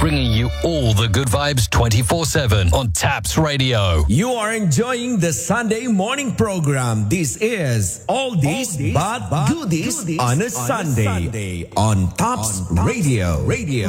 bringing you all the good vibes 24/7 on Taps Radio. You are enjoying the Sunday morning program. This is Oldies but Goodies on a Sunday on Taps Radio.